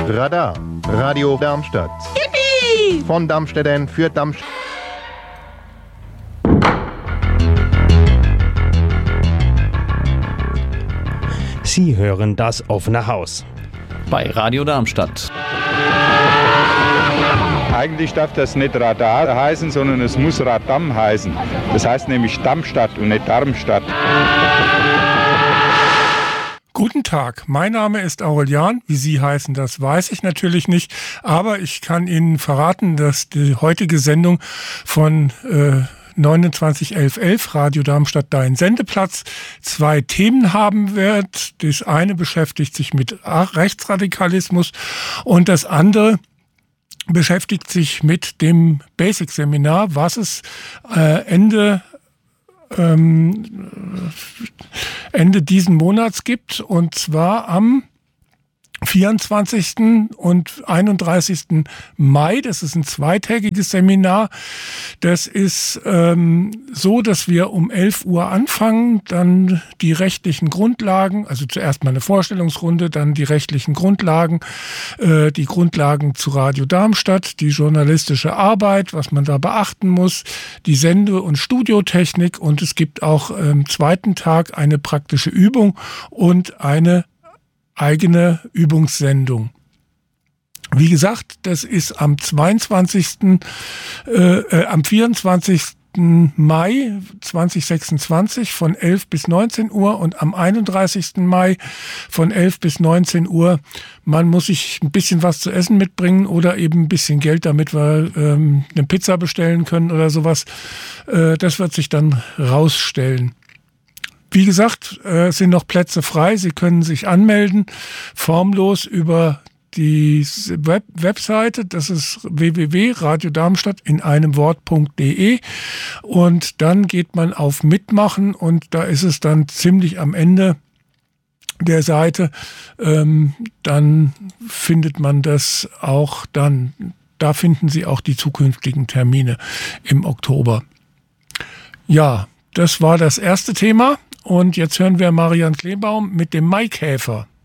Radar, Radio Darmstadt. Yippie! Von Darmstädtern für Darmstadt. Sie hören das offene Haus bei Radio Darmstadt. Eigentlich darf das nicht Radar heißen, sondern es muss Radam heißen. Das heißt nämlich Darmstadt und nicht Darmstadt. Guten Tag, mein Name ist Aurelian. Wie Sie heißen, das weiß ich natürlich nicht. Aber ich kann Ihnen verraten, dass die heutige Sendung von 291111 Radio Darmstadt Dein Sendeplatz 2 Themen haben wird. Das eine beschäftigt sich mit Rechtsradikalismus und das andere beschäftigt sich mit dem Basic-Seminar, was es Ende diesen Monats gibt, und zwar am 24. und 31. Mai. Das ist ein zweitägiges Seminar. Das ist so, dass wir um 11 Uhr anfangen, dann die rechtlichen Grundlagen, also zuerst mal eine Vorstellungsrunde, dann die rechtlichen Grundlagen, die Grundlagen zu Radio Darmstadt, die journalistische Arbeit, was man da beachten muss, die Sende- und Studiotechnik, und es gibt auch am zweiten Tag eine praktische Übung und eine eigene Übungssendung. Wie gesagt, das ist am 24. Mai 2026 von 11 bis 19 Uhr und am 31. Mai von 11 bis 19 Uhr. Man muss sich ein bisschen was zu essen mitbringen oder eben ein bisschen Geld, damit wir eine Pizza bestellen können oder sowas. Das wird sich dann rausstellen. Wie gesagt, sind noch Plätze frei. Sie können sich anmelden, formlos über die Webseite. Das ist www.radiodarmstadt in einem Wort.de, und dann geht man auf Mitmachen und da ist es dann ziemlich am Ende der Seite. Dann findet man das auch dann. Da finden Sie auch die zukünftigen Termine im Oktober. Ja, das war das erste Thema. Und jetzt hören wir Marian Kleebaum mit dem Maikäfer.